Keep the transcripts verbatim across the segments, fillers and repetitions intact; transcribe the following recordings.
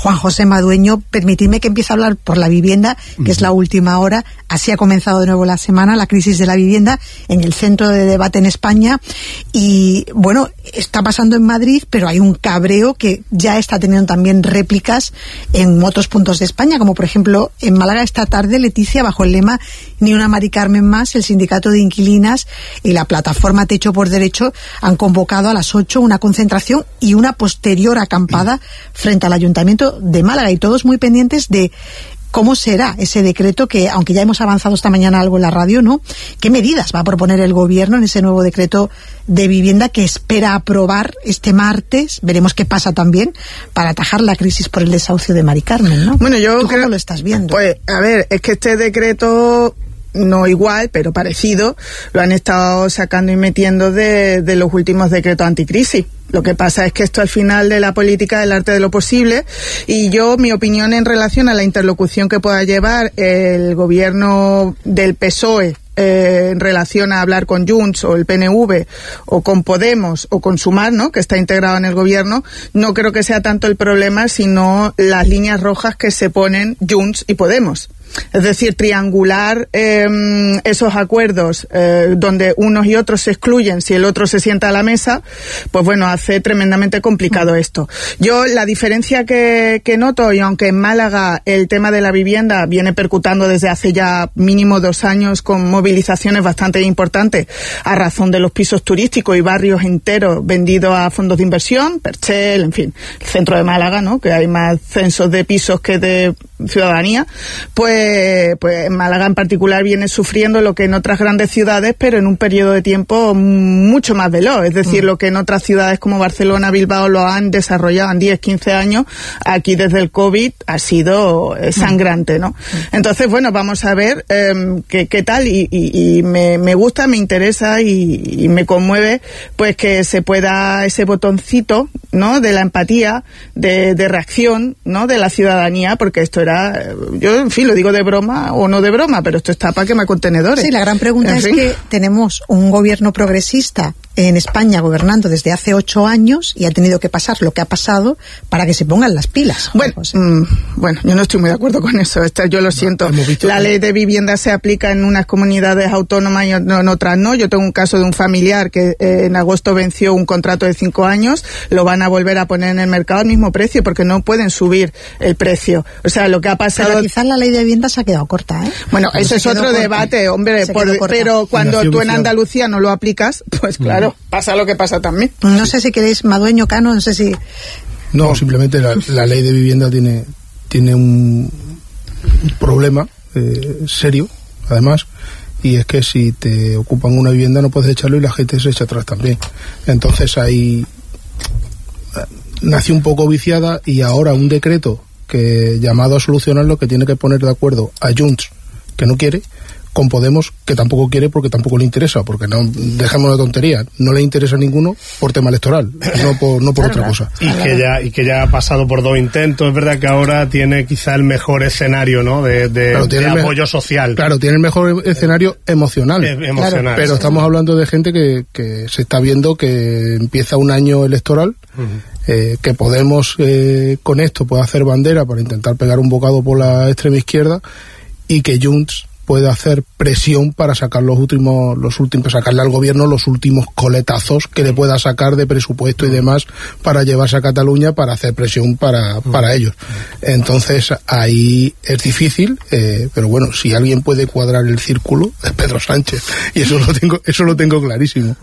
Juan José Madueño, permitidme que empiece a hablar por la vivienda, que uh-huh. es la última hora. Así ha comenzado de nuevo la semana, la crisis de la vivienda en el centro de debate en España. Y bueno, está pasando en Madrid, pero hay un cabreo que ya está teniendo también réplicas en otros puntos de España, como por ejemplo en Málaga esta tarde, Leticia, bajo el lema Ni una Mari Carmen más, el sindicato de inquilinas y la plataforma Techo por Derecho han convocado a las ocho una concentración y una posterior acampada frente al Ayuntamiento de Málaga, y todos muy pendientes de cómo será ese decreto que, aunque ya hemos avanzado esta mañana algo en la radio, ¿no? ¿Qué medidas va a proponer el gobierno en ese nuevo decreto de vivienda que espera aprobar este martes? Veremos qué pasa también para atajar la crisis por el desahucio de Mari Carmen, ¿no? Bueno, yo ¿Tú creo, cómo lo estás viendo? Pues, a ver, es que este decreto, no igual, pero parecido, lo han estado sacando y metiendo de, de los últimos decretos anticrisis. Lo que pasa es que esto al final de la política es el arte de lo posible, y yo, mi opinión en relación a la interlocución que pueda llevar el gobierno del P S O E eh, en relación a hablar con Junts o el P N V o con Podemos o con Sumar, ¿no?, que está integrado en el gobierno, no creo que sea tanto el problema, sino las líneas rojas que se ponen Junts y Podemos. Es decir, triangular eh, esos acuerdos eh, donde unos y otros se excluyen si el otro se sienta a la mesa, pues bueno, hace tremendamente complicado esto. Yo la diferencia que, que noto, y aunque en Málaga el tema de la vivienda viene percutando desde hace ya mínimo dos años con movilizaciones bastante importantes a razón de los pisos turísticos y barrios enteros vendidos a fondos de inversión, Perchel, en fin, el centro de Málaga, ¿no?, que hay más censos de pisos que de ciudadanía, pues pues en Málaga en particular viene sufriendo lo que en otras grandes ciudades, pero en un periodo de tiempo mucho más veloz. Es decir, mm. lo que en otras ciudades como Barcelona, Bilbao lo han desarrollado en diez, quince años, aquí desde el COVID ha sido sangrante, ¿no? Mm. Entonces, bueno, vamos a ver eh, qué, qué tal, y, y, y me, me gusta, me interesa y, y me conmueve pues que se pueda ese botoncito, ¿no?, de la empatía, de, de reacción, ¿no?, de la ciudadanía, porque esto era, yo en fin lo digo de broma o no de broma, pero esto está para quemar contenedores. Sí, la gran pregunta en es fin. que tenemos un gobierno progresista en España gobernando desde hace ocho años y ha tenido que pasar lo que ha pasado para que se pongan las pilas. Bueno, mmm, bueno, yo no estoy muy de acuerdo con eso. Esto, yo lo siento. No, la ley de vivienda se aplica en unas comunidades autónomas y no, en otras no. Yo tengo un caso de un familiar que eh, en agosto venció un contrato de cinco años. Lo van a volver a poner en el mercado al mismo precio porque no pueden subir el precio. O sea, lo que ha pasado. Pero quizás la ley de vivienda se ha quedado corta, ¿eh? Bueno, eso es otro corta. debate, hombre. Por, pero cuando tú en Andalucía no lo aplicas, pues claro. Pasa lo que pasa también. No sé si queréis, Madueño, Cano, no sé si... No, simplemente la, la ley de vivienda tiene tiene un, un problema eh, serio, además, y es que si te ocupan una vivienda no puedes echarlo y la gente se echa atrás también. Entonces ahí nació un poco viciada, y ahora un decreto que llamado a solucionarlo, que tiene que poner de acuerdo a Junts, que no quiere, con Podemos, que tampoco quiere porque tampoco le interesa, porque no, dejemos la tontería, no le interesa a ninguno por tema electoral, no por, no por otra cosa. Y que ya y que ya ha pasado por dos intentos. Es verdad que ahora tiene quizá el mejor escenario, ¿no?, de, de, claro, de apoyo me- social. Claro, tiene el mejor escenario emocional, eh, emocional claro, pero sí. estamos hablando de gente que, que se está viendo que empieza un año electoral, uh-huh. eh, que Podemos eh, con esto puede hacer bandera para intentar pegar un bocado por la extrema izquierda, y que Junts puede hacer presión para sacar los últimos, los últimos, sacarle al gobierno los últimos coletazos que le pueda sacar de presupuesto y demás para llevarse a Cataluña, para hacer presión para, para ellos. Entonces ahí es difícil, eh, pero bueno, si alguien puede cuadrar el círculo es Pedro Sánchez, y eso lo tengo, eso lo tengo clarísimo.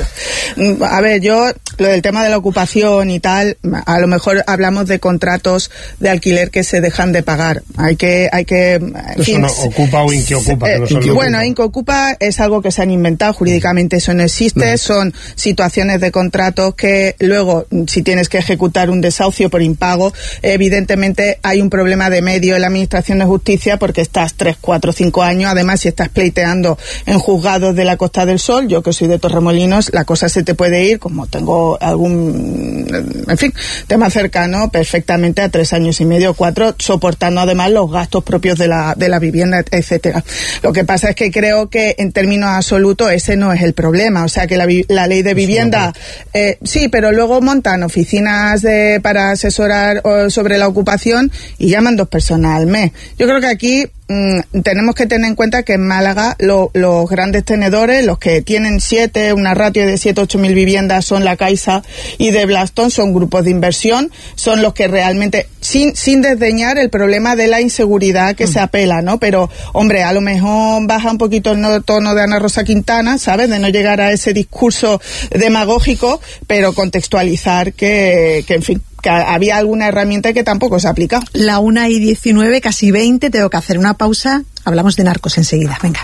A ver, yo lo del tema de la ocupación y tal, a lo mejor hablamos de contratos de alquiler que se dejan de pagar. Hay que, hay que. Eso fin, no ocupa o inquietud. Ocupa, eh, no bueno, Incocupa es algo que se han inventado, jurídicamente eso no existe, no. Son situaciones de contratos que luego, si tienes que ejecutar un desahucio por impago, evidentemente hay un problema de medio en la Administración de Justicia porque estás tres, cuatro, cinco años, además si estás pleiteando en juzgados de la Costa del Sol, yo que soy de Torremolinos, la cosa se te puede ir, como tengo algún, en fin, tema cercano, perfectamente a tres años y medio, cuatro, soportando además los gastos propios de la, de la vivienda, etcétera. vivienda. Lo que pasa es que creo que en términos absolutos ese no es el problema. O sea, que la, la ley de vivienda, eh, sí, pero luego montan oficinas de, para asesorar o, sobre la ocupación y llaman dos personas al mes. Yo creo que aquí mm, tenemos que tener en cuenta que en Málaga lo, los grandes tenedores, los que tienen siete, una ratio de siete, ocho mil viviendas son la Caixa y de Blackstone, son grupos de inversión, son los que realmente, sin, sin desdeñar el problema de la inseguridad que mm. se apela, ¿no? Pero, hombre, a lo mejor baja un poquito el tono de Ana Rosa Quintana, ¿sabes? De no llegar a ese discurso demagógico, pero contextualizar que, que en fin, que había alguna herramienta que tampoco se aplica. La una y diecinueve, casi veinte, tengo que hacer una pausa. Hablamos de narcos enseguida. Venga.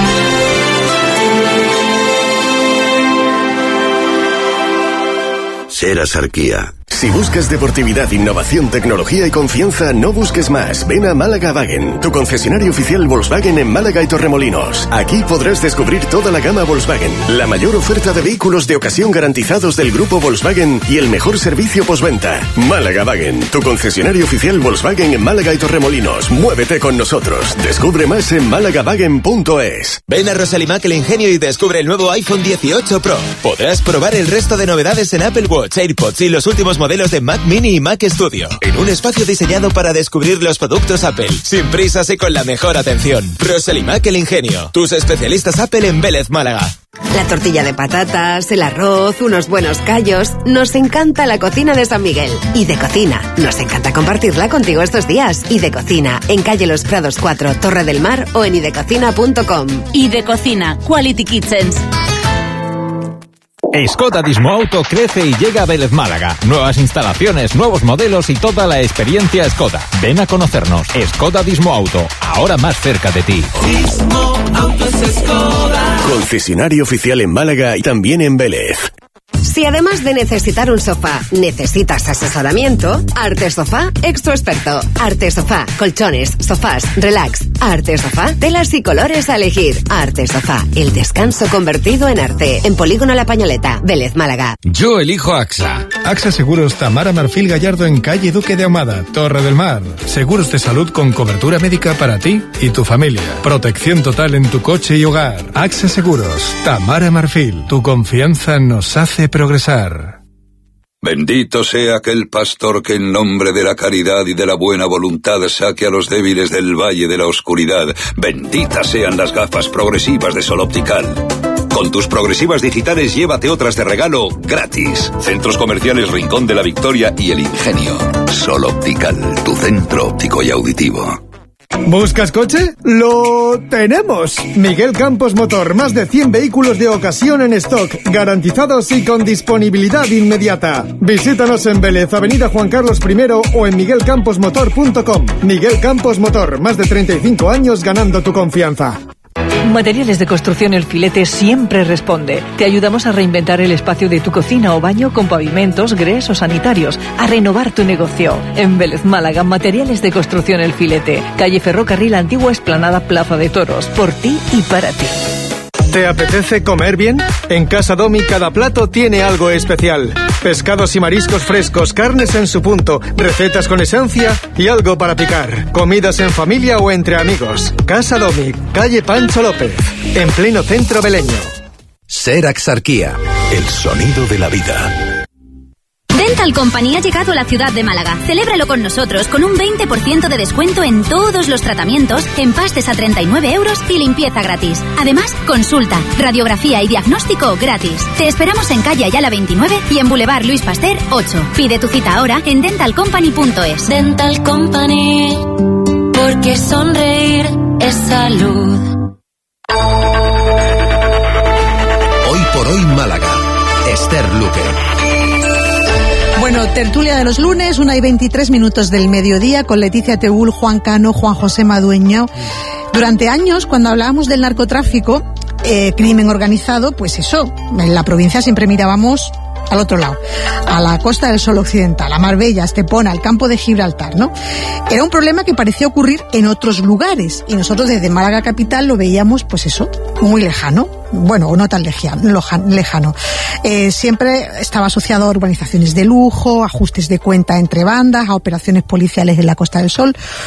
Ser Asarquía. Si buscas deportividad, innovación, tecnología y confianza, no busques más. Ven a Málaga Wagen, tu concesionario oficial Volkswagen en Málaga y Torremolinos. Aquí podrás descubrir toda la gama Volkswagen, la mayor oferta de vehículos de ocasión garantizados del grupo Volkswagen y el mejor servicio postventa. Málaga Wagen, tu concesionario oficial Volkswagen en Málaga y Torremolinos. Muévete con nosotros. Descubre más en málaga wagen punto es. Ven a Rosalimac El Ingenio y descubre el nuevo iPhone dieciocho Pro. Podrás probar el resto de novedades en Apple Watch, AirPods y los últimos modelos de Mac Mini y Mac Studio, en un espacio diseñado para descubrir los productos Apple, sin prisas y con la mejor atención. Rosalimac El Ingenio, tus especialistas Apple en Vélez, Málaga. La tortilla de patatas, el arroz, unos buenos callos. Nos encanta la cocina de San Miguel. Y de cocina, nos encanta compartirla contigo estos días. Y de cocina, en calle Los Prados cuatro, Torre del Mar o en idecocina punto com. Y de cocina, Quality Kitchens. Skoda Dismo Auto crece y llega a Vélez, Málaga. Nuevas instalaciones, nuevos modelos y toda la experiencia Skoda. Ven a conocernos. Skoda Dismo Auto, ahora más cerca de ti. Dismo Auto es Skoda. Concesionario oficial en Málaga y también en Vélez. Si además de necesitar un sofá, necesitas asesoramiento, Arte Sofá es tu experto. Arte Sofá, colchones, sofás, relax. Arte Sofá, telas y colores a elegir. Arte Sofá, el descanso convertido en arte. En Polígono La Pañoleta, Vélez, Málaga. Yo elijo AXA. AXA Seguros Tamara Marfil Gallardo en calle Duque de Ahumada, Torre del Mar. Seguros de salud con cobertura médica para ti y tu familia. Protección total en tu coche y hogar. AXA Seguros, Tamara Marfil. Tu confianza nos hace progresar. Bendito sea aquel pastor que en nombre de la caridad y de la buena voluntad saque a los débiles del valle de la oscuridad. Benditas sean las gafas progresivas de Sol Optical. Con tus progresivas digitales llévate otras de regalo gratis. Centros comerciales Rincón de la Victoria y El Ingenio. Sol Optical, tu centro óptico y auditivo. ¿Buscas coche? ¡Lo tenemos! Miguel Campos Motor, más de cien vehículos de ocasión en stock, garantizados y con disponibilidad inmediata. Visítanos en Vélez, Avenida Juan Carlos primero o en miguel campos motor punto com. Miguel Campos Motor, más de treinta y cinco años ganando tu confianza. Materiales de Construcción El Filete siempre responde. Te ayudamos a reinventar el espacio de tu cocina o baño con pavimentos, grés o sanitarios, a renovar tu negocio. En Vélez, Málaga, Materiales de Construcción El Filete, calle Ferrocarril Antigua, Explanada Plaza de Toros, por ti y para ti. ¿Te apetece comer bien? En Casa Domi cada plato tiene algo especial. Pescados y mariscos frescos, carnes en su punto, recetas con esencia y algo para picar. Comidas en familia o entre amigos. Casa Domi, calle Pancho López, en pleno centro veleño. Ser Axarquía, el sonido de la vida. Dental Company ha llegado a la ciudad de Málaga. Celébralo con nosotros con un veinte por ciento de descuento en todos los tratamientos, empastes a treinta y nueve euros y limpieza gratis. Además, consulta, radiografía y diagnóstico gratis. Te esperamos en calle Ayala veintinueve y en Boulevard Luis Pasteur ocho. Pide tu cita ahora en dental company punto es. Dental Company, porque sonreír es salud. Hoy por hoy Málaga. Esther Luque. Bueno, tertulia de los lunes, una y veintitrés minutos del mediodía, con Leticia Teúl, Juan Cano, Juan José Madueño. Durante años, cuando hablábamos del narcotráfico, eh, crimen organizado, pues eso, en la provincia siempre mirábamos al otro lado, a la Costa del Sol Occidental, a Marbella, a Estepona, al campo de Gibraltar, ¿no? Era un problema que parecía ocurrir en otros lugares, y nosotros desde Málaga capital lo veíamos, pues eso, muy lejano, bueno, o no tan lejano. Eh, siempre estaba asociado a urbanizaciones de lujo, ajustes de cuenta entre bandas, a operaciones policiales en la Costa del Sol.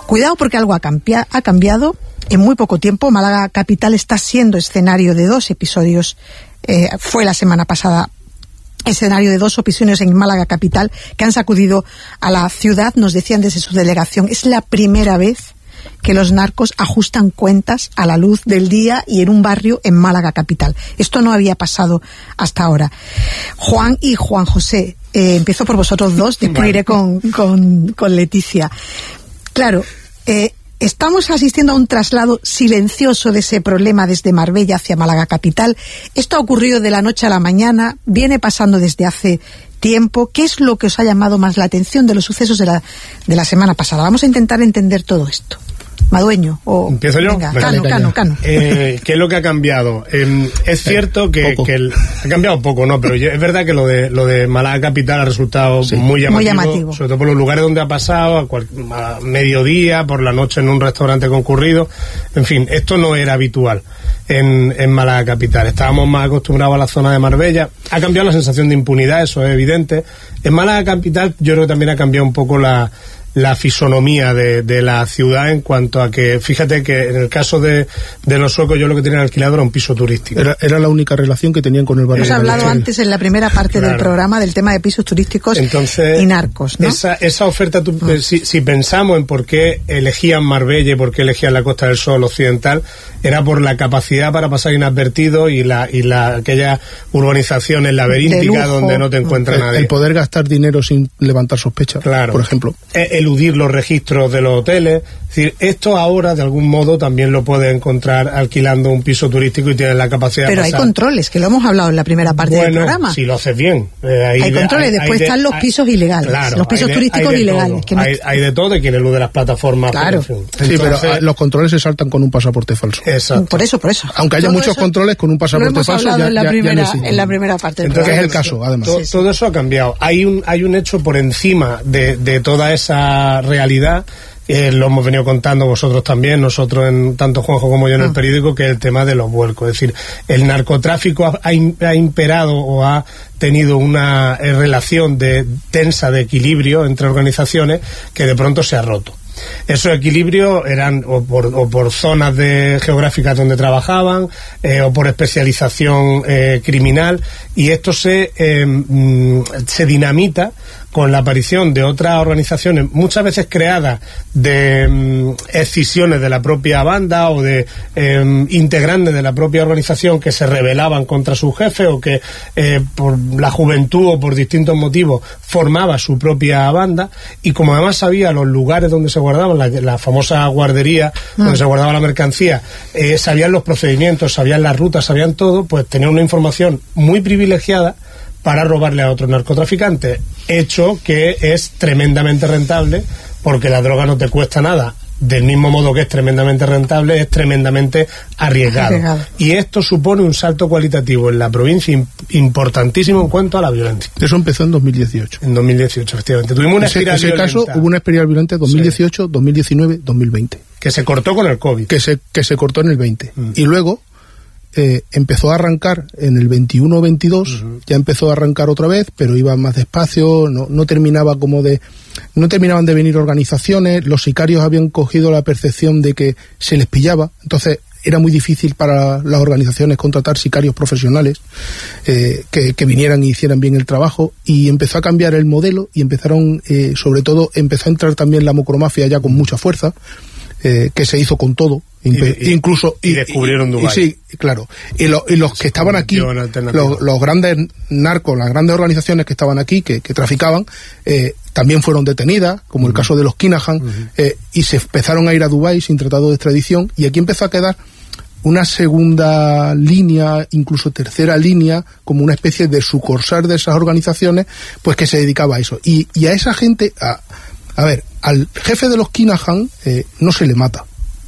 Cuidado porque algo ha, cambia, ha cambiado. En muy poco tiempo, Málaga capital está siendo escenario de dos episodios. Eh, fue la semana pasada escenario de dos episodios en Málaga capital que han sacudido a la ciudad. Nos decían desde su delegación, es la primera vez que los narcos ajustan cuentas a la luz del día y en un barrio en Málaga capital. Esto no había pasado hasta ahora. Juan y Juan José, eh, empiezo por vosotros dos, después iré con, con, con Leticia. Claro, eh, estamos asistiendo a un traslado silencioso de ese problema desde Marbella hacia Málaga capital. Esto ha ocurrido de la noche a la mañana, viene pasando desde hace tiempo. ¿Qué es lo que os ha llamado más la atención de los sucesos de la, de la semana pasada? Vamos a intentar entender todo esto. Madueño o empiezo yo. Venga, Cano, Cano, Cano. Eh, ¿Qué es lo que ha cambiado? Eh, es cierto que, que el, ha cambiado poco, ¿no? Pero es verdad que lo de lo de Málaga capital ha resultado sí, muy, llamativo, muy llamativo, sobre todo por los lugares donde ha pasado, a, cual, a mediodía, por la noche en un restaurante concurrido. En fin, esto no era habitual en, en Málaga capital. Estábamos más acostumbrados a la zona de Marbella. Ha cambiado la sensación de impunidad, eso es evidente. En Málaga capital yo creo que también ha cambiado un poco la la fisonomía de, de la ciudad en cuanto a que, fíjate que en el caso de, de los suecos yo lo que tenían alquilado era un piso turístico. Era, era la única relación que tenían con el barrio. Hemos hablado antes en la primera parte claro. del programa del tema de pisos turísticos Entonces, y narcos, ¿no? Esa, esa oferta, tú, mm. si, si pensamos en por qué elegían Marbella y por qué elegían la Costa del Sol occidental, era por la capacidad para pasar inadvertido y la y la aquellas urbanizaciones laberínticas donde no te encuentra el, nadie. El poder gastar dinero sin levantar sospechas, claro. por ejemplo. El, eludir los registros de los hoteles. Es decir, esto ahora de algún modo también lo puedes encontrar alquilando un piso turístico y tienes la capacidad pero de pasar. Hay controles, que lo hemos hablado en la primera parte bueno, del programa. Si lo haces bien. Eh, hay, hay controles, hay, después hay están de, los pisos hay, ilegales, claro, los pisos de, turísticos de ilegales. Que no hay, hay de todo, de quien elude las plataformas. Claro. Pero, Entonces, sí, pero a, los controles se saltan con un pasaporte falso. Exacto. Por eso, por eso. Aunque haya todo muchos eso, controles con un pasaporte falso, ya, en la ya, primera, ya no en la primera parte del Entonces, programa. es el caso, además. To, sí, sí. Todo eso ha cambiado. Hay un, hay un hecho por encima de, de toda esa realidad. Eh, lo hemos venido contando vosotros también, nosotros en tanto Juanjo como yo en el periódico, que es el tema de los vuelcos. Es decir, el narcotráfico ha, ha imperado o ha tenido una eh, relación de tensa de equilibrio entre organizaciones que de pronto se ha roto. Esos equilibrios eran o por, o por zonas de geográficas donde trabajaban eh, o por especialización eh, criminal, y esto se, eh, se dinamita con la aparición de otras organizaciones, muchas veces creadas de um, escisiones de la propia banda o de um, integrantes de la propia organización que se rebelaban contra sus jefes o que eh, por la juventud o por distintos motivos formaba su propia banda, y como además sabía los lugares donde se guardaban, la, la famosa guardería mm. donde se guardaba la mercancía, eh, sabían los procedimientos, sabían las rutas, sabían todo, pues tenían una información muy privilegiada para robarle a otros narcotraficantes, hecho que es tremendamente rentable, porque la droga no te cuesta nada. Del mismo modo que es tremendamente rentable, es tremendamente arriesgado. arriesgado. Y esto supone un salto cualitativo en la provincia importantísimo en cuanto a la violencia. Eso empezó en dos mil dieciocho. En dos mil dieciocho, efectivamente. Tuvimos una ese, espiral ese violenta. caso hubo una espiral violenta dos mil dieciocho, sí. dos mil diecinueve, dos mil veinte. Que se cortó con el COVID. Que se, que se cortó en el veinte. Mm. Y luego eh, empezó a arrancar en el veintiuno veintidós, uh-huh. ya empezó a arrancar otra vez, pero iba más despacio, no, no terminaba como de... No terminaban de venir organizaciones, los sicarios habían cogido la percepción de que se les pillaba, entonces era muy difícil para las organizaciones contratar sicarios profesionales eh, que, que vinieran y hicieran bien el trabajo, y empezó a cambiar el modelo y empezaron, eh, sobre todo, empezó a entrar también la macromafia ya con mucha fuerza, eh, que se hizo con todo, imp- y, y, incluso... Y, y descubrieron Dubái. Y, sí, claro. Y, lo, y los que estaban aquí, los, los grandes narcos, las grandes organizaciones que estaban aquí, que, que traficaban, eh, también fueron detenidas, como uh-huh. el caso de los Kinahan, uh-huh. eh, y se empezaron a ir a Dubái sin tratado de extradición, y aquí empezó a quedar una segunda línea, incluso tercera línea, como una especie de sucursal de esas organizaciones, pues que se dedicaba a eso. Y, y a esa gente, a, a ver, al jefe de los Kinahan eh, no se le mata,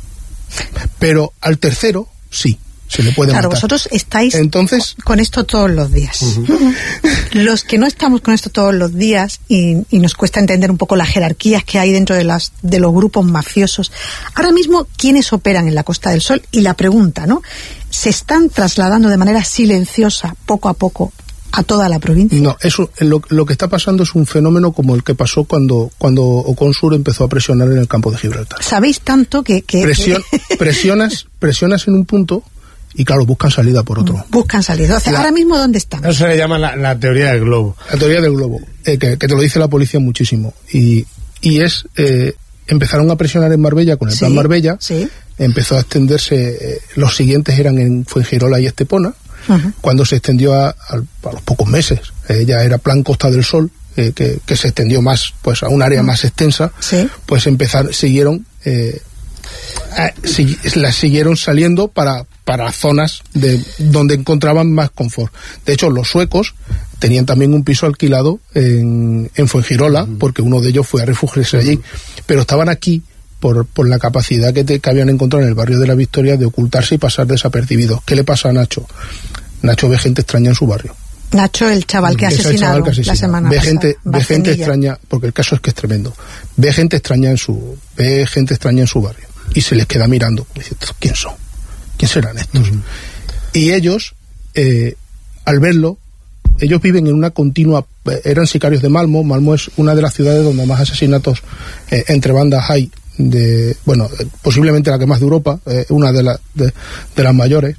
pero al tercero sí. Se le puede claro, matar. Vosotros estáis Entonces, con esto todos los días. Uh-huh. Los que no estamos con esto todos los días y, y nos cuesta entender un poco las jerarquías que hay dentro de, las, de los grupos mafiosos. Ahora mismo, ¿quiénes operan en la Costa del Sol? Y la pregunta, ¿no? ¿Se están trasladando de manera silenciosa, poco a poco, a toda la provincia. No, eso, lo, lo que está pasando es un fenómeno como el que pasó cuando, cuando Oconsur empezó a presionar en el campo de Gibraltar. Sabéis tanto que... que Presion, presionas, presionas en un punto y claro, buscan salida por otro. Buscan salida. O sea, la, ahora mismo, ¿dónde están? Eso se le llama la, la teoría del globo. La teoría del globo, eh, que, que te lo dice la policía muchísimo. Y, y es... Eh, empezaron a presionar en Marbella con el sí, plan Marbella, sí. Empezó a extenderse, eh, los siguientes eran en Fuengirola y Estepona. Uh-huh. Cuando se extendió a, a, a los pocos meses, eh, ya era plan Costa del Sol, eh, que, que se extendió más, pues a un área uh-huh. más extensa, sí. Pues empezar, siguieron, eh, a, si, las siguieron saliendo para, para zonas de donde encontraban más confort. De hecho, los suecos tenían también un piso alquilado en, en Fuengirola, uh-huh. porque uno de ellos fue a refugiarse uh-huh. allí, pero estaban aquí por, por la capacidad que, te, que habían encontrado en el barrio de la Victoria de ocultarse y pasar desapercibidos. ¿Qué le pasa a Nacho? Nacho ve gente extraña en su barrio. Nacho, el chaval que ha asesinado la semana ve pasada. Gente, ve gente extraña, porque el caso es que es tremendo. Ve gente extraña en su, ve gente extraña en su barrio y se les queda mirando. Dice, ¿quién son? ¿Quién serán estos? Uh-huh. Y ellos, eh, al verlo, ellos viven en una continua, eran sicarios de Malmo. Malmo es una de las ciudades donde más asesinatos eh, entre bandas hay, de, bueno, posiblemente la que más de Europa, eh, una de, la, de, de las mayores,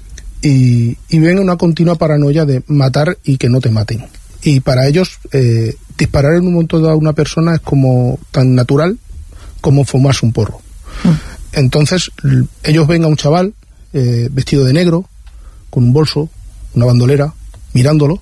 y, y viven en una continua paranoia de matar y que no te maten. Y para ellos, eh, disparar en un momento a una persona es como tan natural como fumarse un porro. Mm. Entonces, ellos ven a un chaval eh, vestido de negro, con un bolso, una bandolera, mirándolo,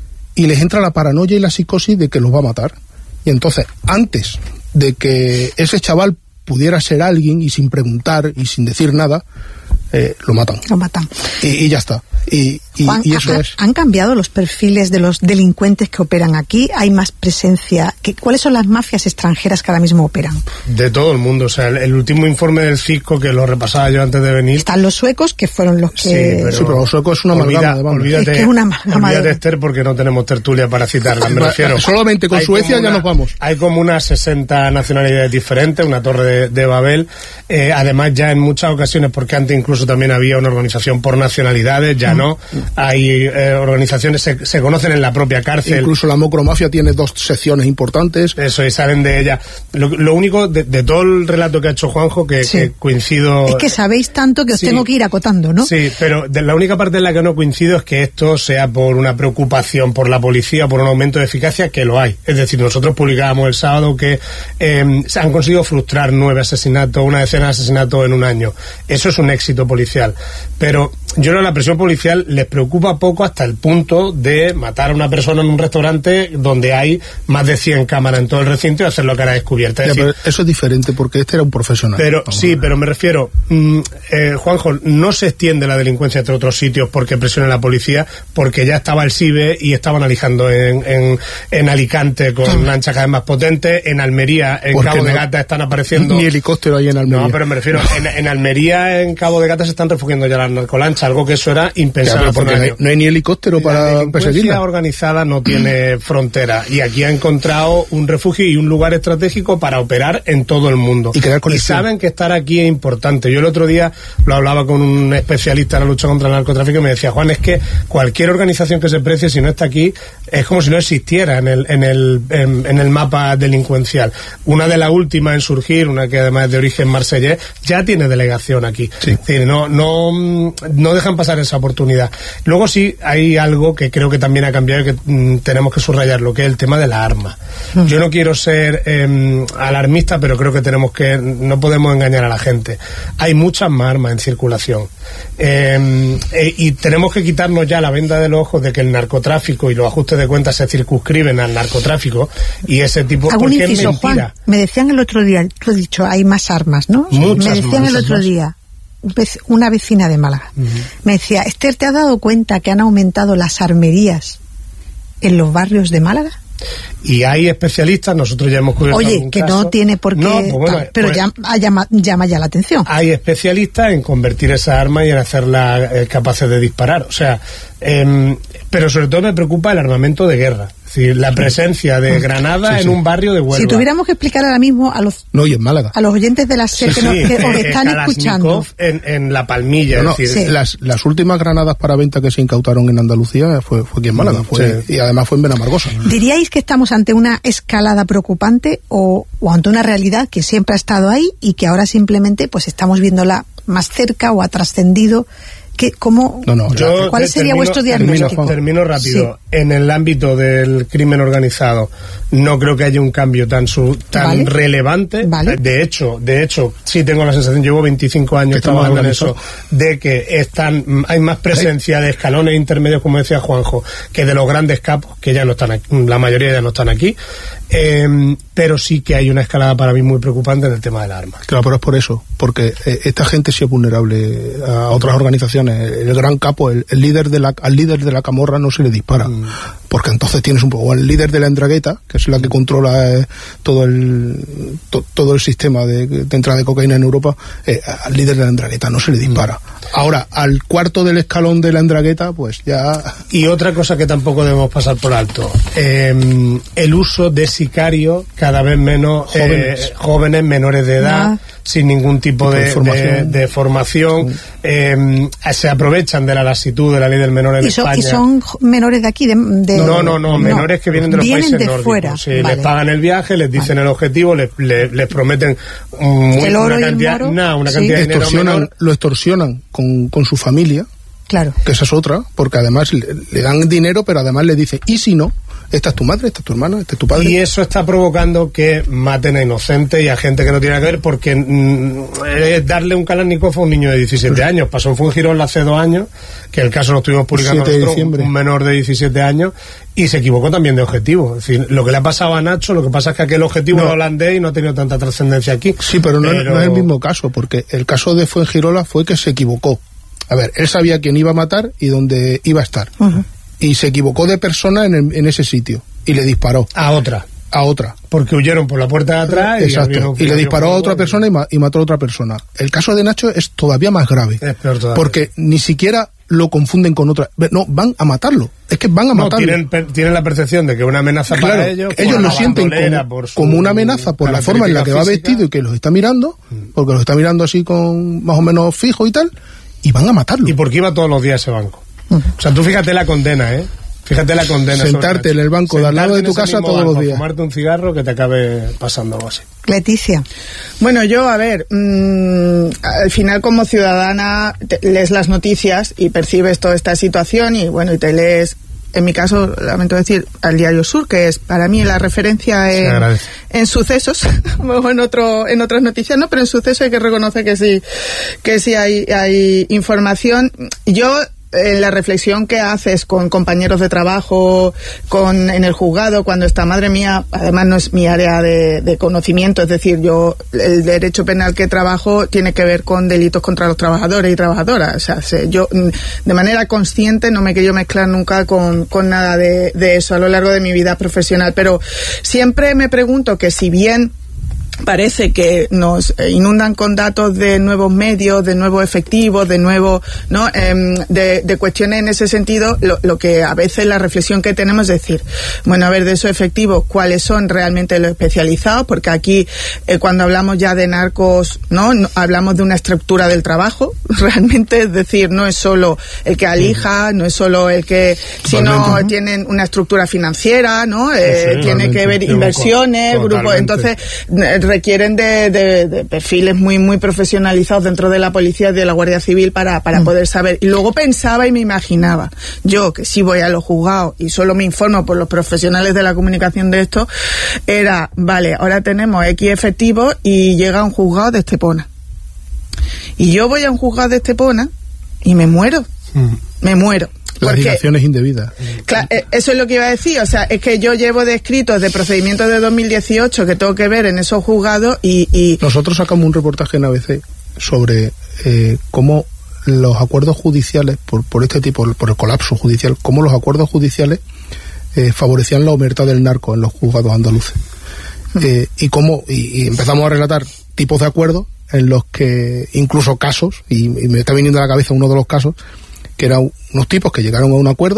y les entra la paranoia y la psicosis de que los va a matar. Y entonces, antes de que ese chaval pudiera ser alguien, y sin preguntar y sin decir nada, eh, lo matan. Lo matan. Y, y ya está. Y, y, Juan, y eso ha, es. ¿Han cambiado los perfiles de los delincuentes que operan aquí? ¿Hay más presencia? ¿Qué, ¿Cuáles son las mafias extranjeras que ahora mismo operan? De todo el mundo. O sea, el, el último informe del Cisco, que lo repasaba yo antes de venir. Están los suecos, que fueron los que... Sí, pero, sí, pero los suecos es una amalgama de bandas. Olvídate, es que es una amalgama olvídate de... Esther, porque no tenemos tertulia para citarla, me refiero. Solamente con Suecia una, ya nos vamos. Hay como unas sesenta nacionalidades diferentes, una torre de, de Babel. Eh, además, ya en muchas ocasiones, porque antes incluso también había una organización por nacionalidades, ya mm. no. Hay eh, organizaciones, se, se conocen en la propia cárcel. Incluso la Mocromafia tiene dos secciones importantes. Eso, y salen de ella. Lo, lo único, de, de todo el relato que ha hecho Juanjo, que, sí. que coincido... Es que sabéis tanto que os sí. tengo que ir acotando, ¿no? Sí, pero de la única parte en la que no coincido es que esto sea por una preocupación por la policía, por un aumento de eficacia, que lo hay. Es decir, nosotros publicábamos el sábado que eh, se han conseguido frustrar nueve asesinatos, una decena de asesinatos en un año. Eso es un éxito policial. Pero yo creo que la presión policial les preocupa poco hasta el punto de matar a una persona en un restaurante donde hay más de cien cámaras en todo el recinto y hacerlo a cara descubierta. Es ya, decir, pero eso es diferente porque este era un profesional. Pero sí, pero me refiero, mmm, eh, Juanjo, no se extiende la delincuencia entre otros sitios porque presiona la policía, porque ya estaba el SIBE y estaban alijando en, en, en Alicante con lanchas cada vez más potentes, en Almería, en Cabo no, de Gata están apareciendo... Ni helicóptero ahí en Almería. No, pero me refiero, en, en Almería, en Cabo de Gata se están refugiando ya las narcolanchas, algo que eso era impensable. Ya, porque no hay, no hay ni helicóptero para perseguirla. La organizada no tiene frontera y aquí ha encontrado un refugio y un lugar estratégico para operar en todo el mundo. Y, crear y saben que estar aquí es importante. Yo el otro día lo hablaba con un especialista en la lucha contra el narcotráfico y me decía, Juan, es que cualquier organización que se precie, si no está aquí, es como si no existiera en el, en el, en, en el mapa delincuencial. Una de las últimas en surgir, una que además es de origen marsellés, ya tiene delegación aquí. Sí. Es decir, no, no, no dejan pasar esa oportunidad. Luego sí hay algo que creo que también ha cambiado y que mm, tenemos que subrayarlo, que es el tema de la arma. Mm. Yo no quiero ser eh, alarmista, pero creo que tenemos que, no podemos engañar a la gente. Hay muchas más armas en circulación. Eh, eh, y tenemos que quitarnos ya la venda de los ojos de que el narcotráfico y los ajustes de cuentas se circunscriben al narcotráfico y ese tipo, porque inciso, es mentira. Juan, me decían el otro día, tú has dicho, hay más armas, ¿no? Muchas me decían más, el otro más. día, una vecina de Málaga, uh-huh. me decía, Esther, ¿te has dado cuenta que han aumentado las armerías en los barrios de Málaga? Y hay especialistas, nosotros ya hemos cubierto Oye, algún que caso. no tiene por qué, no, pues bueno, pero pues, llama, llama, llama ya la atención. Hay especialistas en convertir esas armas y en hacerlas eh, capaces de disparar, o sea, eh, pero sobre todo me preocupa el armamento de guerra. Es Es decir, la presencia de Granada sí, sí. en un barrio de Huelva. Si tuviéramos que explicar ahora mismo a los no, y en Málaga. a los oyentes de la SER sí, que, sí. que os están escuchando. En, en La Palmilla. No, es decir, sí. las, las últimas granadas para venta que se incautaron en Andalucía fue, fue aquí en Málaga. Fue, sí. Y además fue en Benamargosa. ¿Diríais que estamos ante una escalada preocupante o, o ante una realidad que siempre ha estado ahí y que ahora simplemente pues estamos viéndola más cerca o ha trascendido? ¿Qué, cómo, no, no, Yo ¿Cuál sería termino, vuestro diagnóstico? Termino, termino rápido. Sí. En el ámbito del crimen organizado no creo que haya un cambio tan su, tan ¿Vale? relevante. ¿Vale? De hecho, de hecho, sí tengo la sensación, llevo veinticinco años trabajando en eso, de que están hay más presencia ¿Hay? de escalones intermedios, como decía Juanjo, que de los grandes capos, que ya no están aquí, la mayoría ya no están aquí. Eh, pero sí que hay una escalada para mí muy preocupante en el tema del arma. Claro, pero es por eso, porque eh, esta gente sí es vulnerable a otras organizaciones. El gran capo, el, el líder de la, al líder de la camorra no se le dispara, mm. porque entonces tienes un poco, o al líder de la Andragueta, que es la que controla eh, todo el to, todo el sistema de, de entrada de cocaína en Europa, eh, al líder de la Andragueta no se le dispara. Mm. Ahora, al cuarto del escalón de la Andragueta, pues ya... Y otra cosa que tampoco debemos pasar por alto, eh, el uso de sicarios cada vez menos jóvenes, eh, jóvenes menores de edad, ah. sin ningún tipo de, de formación, de, de formación mm. eh, se aprovechan de la lasitud de la ley del menor en ¿Y son, España. ¿Y son menores de aquí? De, de... No, no, no, menores no. que vienen de los vienen países de nórdicos. Fuera. Sí, vale. Les pagan el viaje, les dicen vale. el objetivo, les, les, les prometen muy, el oro una cantidad, y el moro, nah, una sí. cantidad de dinero menor. Lo extorsionan con, con su familia. Claro. Que esa es otra, porque además le, le dan dinero, pero además le dicen, ¿y si no? Esta es tu madre, esta es tu hermana, este es tu padre. Y eso está provocando que maten a inocentes y a gente que no tiene que ver, porque mm, es darle un Kalashnikov a un niño de diecisiete años. Pasó en Fuengirola hace dos años, que el caso lo estuvimos publicando nosotros, un menor de diecisiete años, y se equivocó también de objetivo. Es decir, lo que le ha pasado a Nacho, lo que pasa es que aquel objetivo no. era holandés y no ha tenido tanta trascendencia aquí. Sí, pero no, pero no es el mismo caso, porque el caso de Fuengirola fue que se equivocó. A ver, él sabía quién iba a matar y dónde iba a estar. Uh-huh. Y se equivocó de persona en, el, en ese sitio. Y le disparó. A otra. A otra. Porque huyeron por la puerta de atrás. Exacto. Y, y le disparó a otra persona y, ma- y mató a otra persona. El caso de Nacho es todavía más grave. Es peor todavía. Porque ni siquiera lo confunden con otra. No, van a matarlo. Es que van a no, matarlo. Tienen, per, tienen la percepción de que es una amenaza claro, para ellos. Ellos lo sienten como, como una amenaza por la forma en la que va vestido y que los está mirando. Porque los está mirando así con más o menos fijo y tal. Y van a matarlo. Y porque iba todos los días a ese banco. Uh-huh. O sea, tú fíjate la condena, ¿eh? Fíjate la condena. Sentarte en el banco de al lado de tu casa todos banco, los días. Fumarte un cigarro que te acabe pasando algo así. Leticia. Bueno, yo, a ver, mmm, al final como ciudadana te, lees las noticias y percibes toda esta situación y bueno, y te lees, en mi caso, lamento decir, al Diario Sur, que es para mí la referencia en, en sucesos, o en otro, en otras noticias, no, pero en sucesos hay que reconocer que sí, que sí hay, hay información. Yo, en la reflexión que haces con compañeros de trabajo, con en el juzgado, cuando está, madre mía, además no es mi área de, de conocimiento, es decir, yo, el derecho penal que trabajo tiene que ver con delitos contra los trabajadores y trabajadoras, o sea, se, yo de manera consciente no me he querido mezclar nunca con, con nada de, de eso a lo largo de mi vida profesional, pero siempre me pregunto que si bien parece que nos inundan con datos de nuevos medios, de nuevos efectivos, de nuevos, ¿no? Eh, de, de cuestiones en ese sentido, lo, lo que a veces la reflexión que tenemos es decir, bueno, a ver, de esos efectivos, ¿cuáles son realmente los especializados? Porque aquí, eh, cuando hablamos ya de narcos, ¿no? no hablamos de una estructura del trabajo, realmente, es decir, no es solo el que alija, no es solo el que, sino ¿no? tienen una estructura financiera, ¿no? Eh, sí, tiene que ver inversiones, grupos, entonces, requieren de, de, de perfiles muy muy profesionalizados dentro de la policía y de la Guardia Civil para, para mm. poder saber. Y luego pensaba y me imaginaba, yo que sí voy a los juzgados y solo me informo por los profesionales de la comunicación de esto, era, vale, ahora tenemos X efectivos y llega un juzgado de Estepona. Y yo voy a un juzgado de Estepona y me muero, mm. me muero. Las dilaciones indebidas. Claro, eso es lo que iba a decir, o sea, es que yo llevo de escritos de procedimientos de dos mil dieciocho que tengo que ver en esos juzgados y... y... Nosotros sacamos un reportaje en A B C sobre eh, cómo los acuerdos judiciales, por, por este tipo, por el colapso judicial, cómo los acuerdos judiciales eh, favorecían la omertad del narco en los juzgados andaluces. Hmm. Eh, y cómo, y, y empezamos a relatar tipos de acuerdos en los que, incluso casos, y, y me está viniendo a la cabeza uno de los casos, que eran unos tipos que llegaron a un acuerdo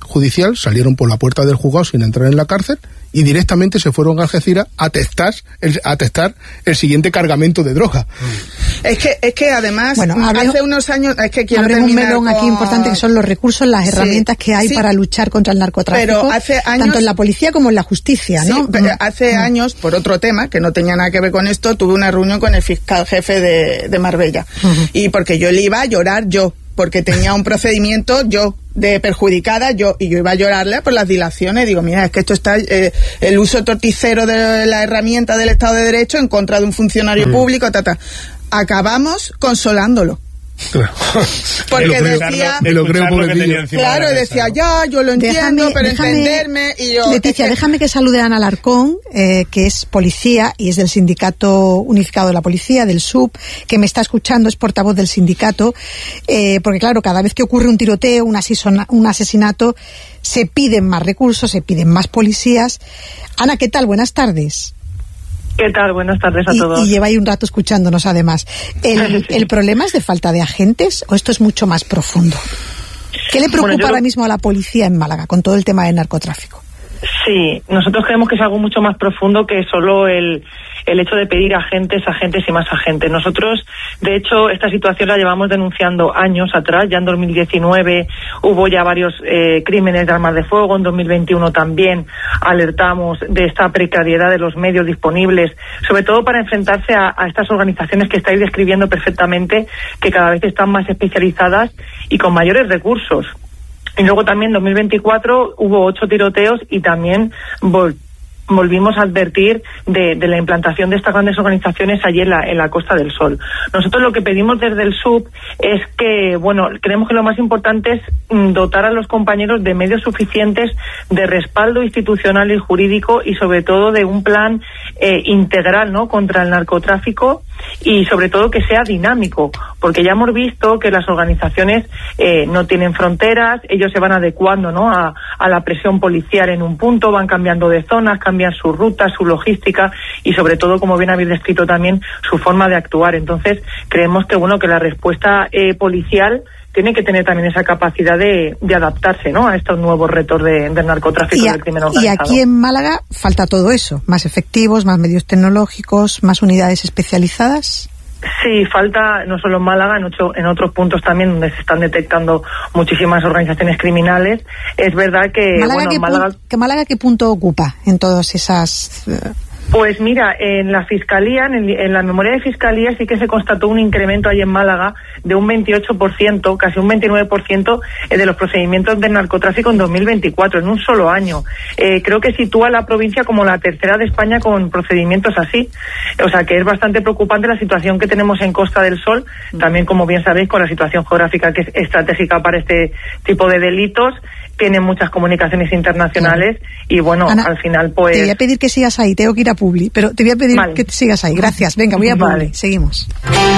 judicial, salieron por la puerta del juzgado sin entrar en la cárcel y directamente se fueron a Algeciras a testar el, a testar el siguiente cargamento de droga. Es que, es que además, bueno, hace hace unos años, es que quiero Abre un melón con... aquí importante que son los recursos, las herramientas sí, que hay sí, para luchar contra el narcotráfico, pero hace años, tanto en la policía como en la justicia, sí, ¿no? Pero hace mm. años, por otro tema, que no tenía nada que ver con esto, tuve una reunión con el fiscal jefe de, de Marbella. Uh-huh. Y porque yo le iba a llorar yo, porque tenía un procedimiento yo de perjudicada yo y yo iba a llorarle por las dilaciones. Digo, mira, es que esto está eh, el uso torticero de la herramienta del Estado de Derecho en contra de un funcionario mm. público, ta, ta. Acabamos consolándolo. Claro. Porque decía, me lo creo por el claro, y decía, ya, yo lo entiendo, déjame, pero déjame, entenderme y yo... Leticia, es que... déjame que salude a Ana Alarcón, eh, que es policía y es del Sindicato Unificado de la Policía, del S U P, que me está escuchando, es portavoz del sindicato, eh, porque claro, cada vez que ocurre un tiroteo, un, asesina, un asesinato, se piden más recursos, se piden más policías. Ana, ¿qué tal? Buenas tardes. ¿Qué tal? Buenas tardes a y, todos. Y lleva ahí un rato escuchándonos además. ¿El, sí. ¿El problema es de falta de agentes o esto es mucho más profundo? ¿Qué le preocupa bueno, ahora lo... mismo a la policía en Málaga con todo el tema del narcotráfico? Sí, nosotros creemos que es algo mucho más profundo que solo el, el hecho de pedir agentes, agentes y más agentes. Nosotros, de hecho, esta situación la llevamos denunciando años atrás. Ya en dos mil diecinueve hubo ya varios eh, crímenes de armas de fuego. En dos mil veintiuno también alertamos de esta precariedad de los medios disponibles, sobre todo para enfrentarse a, a estas organizaciones que estáis describiendo perfectamente, que cada vez están más especializadas y con mayores recursos. Y luego también en dos mil veinticuatro hubo ocho tiroteos y también vol- volvimos a advertir de, de la implantación de estas grandes organizaciones allí en la, en la Costa del Sol. Nosotros lo que pedimos desde el S U P es que, bueno, creemos que lo más importante es mm, dotar a los compañeros de medios suficientes de respaldo institucional y jurídico y sobre todo de un plan eh, integral, ¿no?, contra el narcotráfico y sobre todo que sea dinámico, porque ya hemos visto que las organizaciones eh, no tienen fronteras, ellos se van adecuando, ¿no?, a, a la presión policial en un punto, van cambiando de zonas, cambian sus rutas, su logística y sobre todo, como bien habéis descrito también, su forma de actuar. Entonces creemos que, bueno, que la respuesta eh, policial tiene que tener también esa capacidad de, de adaptarse, ¿no?, a estos nuevos retos de, del narcotráfico y, a, y del crimen organizado. Y aquí en Málaga falta todo eso, más efectivos, más medios tecnológicos, más unidades especializadas. Sí, falta no solo en Málaga, en, ocho, en otros puntos también donde se están detectando muchísimas organizaciones criminales. Es verdad que Málaga, bueno, ¿qué, Málaga... pu- ¿qué Málaga qué punto ocupa en todas esas...? Uh... Pues mira, en la Fiscalía, en, el, en la memoria de Fiscalía sí que se constató un incremento ahí en Málaga de un veintiocho por ciento, casi un veintinueve por ciento de los procedimientos de narcotráfico en dos mil veinticuatro, en un solo año. Eh, creo que sitúa a la provincia como la tercera de España con procedimientos así. O sea que es bastante preocupante la situación que tenemos en Costa del Sol, también, como bien sabéis, con la situación geográfica que es estratégica para este tipo de delitos. Tienen muchas comunicaciones internacionales y bueno, Ana, al final pues... Te voy a pedir que sigas ahí, tengo que ir a Publi, pero te voy a pedir vale. que sigas ahí. Gracias, venga, voy a Publi, vale. Seguimos.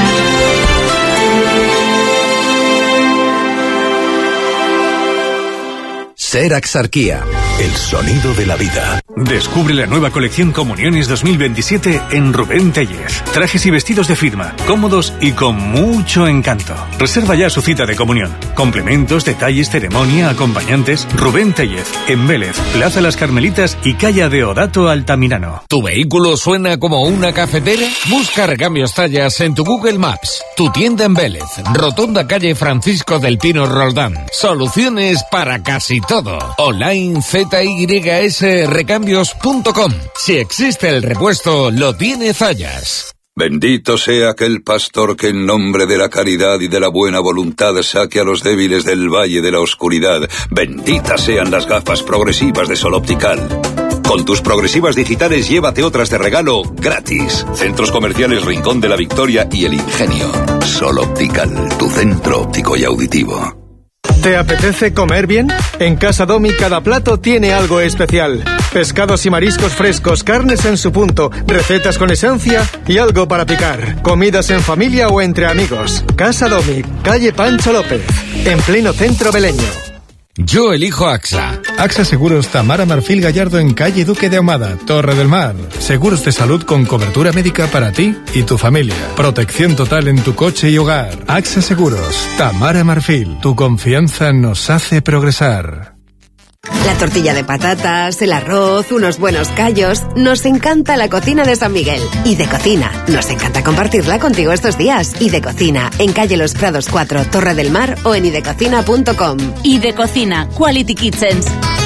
Serac Sarquía. El sonido de la vida. Descubre la nueva colección Comuniones dos mil veintisiete en Rubén Tellez. Trajes y vestidos de firma, cómodos y con mucho encanto. Reserva ya su cita de comunión. Complementos, detalles, ceremonia, acompañantes. Rubén Tellez, en Vélez, Plaza Las Carmelitas y Calle Deodato Altamirano. ¿Tu vehículo suena como una cafetera? Busca Recambios Tallas en tu Google Maps. Tu tienda en Vélez, Rotonda Calle Francisco del Pino Roldán. Soluciones para casi todo. Online Z Y S recambios punto com. Si existe el repuesto, lo tiene Zayas. Bendito sea aquel pastor que en nombre de la caridad y de la buena voluntad saque a los débiles del valle de la oscuridad. Benditas sean las gafas progresivas de Sol Optical. Con tus progresivas digitales llévate otras de regalo gratis. Centros Comerciales Rincón de la Victoria y El Ingenio. Sol Optical, tu centro óptico y auditivo. ¿Te apetece comer bien? En Casa Domi cada plato tiene algo especial. Pescados y mariscos frescos, carnes en su punto, recetas con esencia y algo para picar. Comidas en familia o entre amigos. Casa Domi, calle Pancho López, en pleno centro beleño. Yo elijo AXA. AXA Seguros Tamara Marfil Gallardo en calle Duque de Ahumada, Torre del Mar. Seguros de salud con cobertura médica para ti y tu familia. Protección total en tu coche y hogar. AXA Seguros Tamara Marfil. Tu confianza nos hace progresar. La tortilla de patatas, el arroz, unos buenos callos. Nos encanta la cocina de San Miguel. Y de cocina, nos encanta compartirla contigo estos días. Y de cocina, en calle Los Prados cuatro, Torre del Mar o en idecocina punto com. Y de cocina, Quality Kitchens.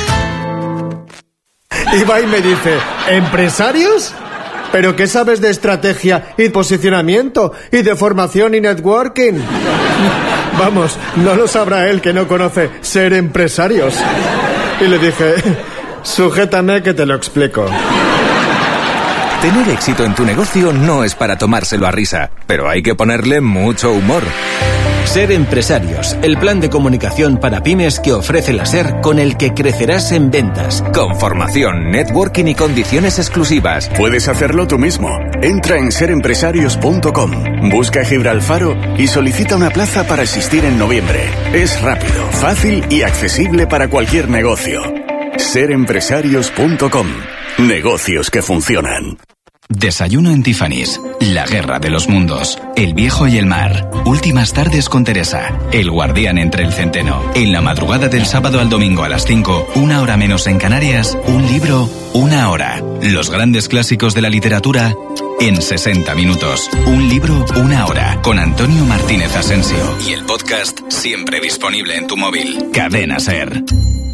Y va y me dice, ¿empresarios? ¿Pero qué sabes de estrategia y posicionamiento y de formación y networking? Vamos, no lo sabrá él que no conoce ser empresarios. Y le dije, sujétame que te lo explico. Tener éxito en tu negocio no es para tomárselo a risa, pero hay que ponerle mucho humor. Ser Empresarios, el plan de comunicación para pymes que ofrece la SER, con el que crecerás en ventas, con formación, networking y condiciones exclusivas. Puedes hacerlo tú mismo. Entra en ser empresarios punto com, busca Gibralfaro y solicita una plaza para asistir en noviembre. Es rápido, fácil y accesible para cualquier negocio. ser empresarios punto com. Negocios que funcionan. Desayuno en Tiffany's, la guerra de los mundos, el viejo y el mar, últimas tardes con Teresa, el guardián entre el centeno. En la madrugada del sábado al domingo a las cinco, una hora menos en Canarias, un libro, una hora. Los grandes clásicos de la literatura en sesenta minutos. Un libro, una hora, con Antonio Martínez Asensio. Y el podcast siempre disponible en tu móvil. Cadena SER.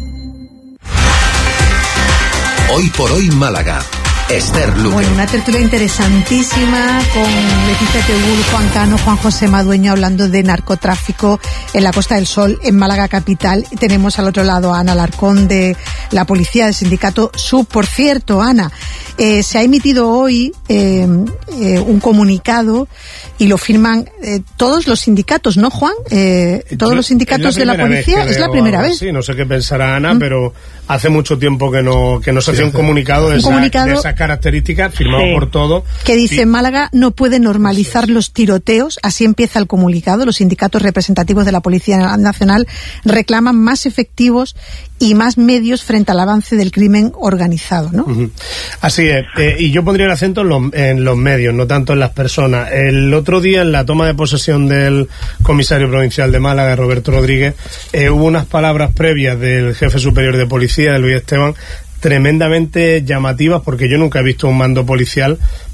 Hoy por hoy Málaga. Esther Luque. Bueno, una tertulia interesantísima con Leticia Teúl, Juan Cano, Juan José Madueño, hablando de narcotráfico en la Costa del Sol, en Málaga capital. Y tenemos al otro lado a Ana Alarcón, de la policía del sindicato S U B. Por cierto, Ana, eh, se ha emitido hoy eh, eh, un comunicado y lo firman eh, todos los sindicatos, ¿no, Juan? Eh, todos los sindicatos de la policía. Es la primera vez. Sí, no sé qué pensará Ana, ¿Mm? pero hace mucho tiempo que no que no se sí, hacía un comunicado de, un esa, comunicado de esas características, firmado sí. por todo. Que dice, Málaga no puede normalizar los tiroteos, así empieza el comunicado. Los sindicatos representativos de la Policía Nacional reclaman más efectivos y más medios frente al avance del crimen organizado, ¿no? Uh-huh. Así es, eh, y yo pondría el acento en los, en los medios, no tanto en las personas. El otro día, en la toma de posesión del comisario provincial de Málaga, Roberto Rodríguez, eh, hubo unas palabras previas del jefe superior de policía, de Luis Esteban, tremendamente llamativas, porque yo nunca he visto un mando policial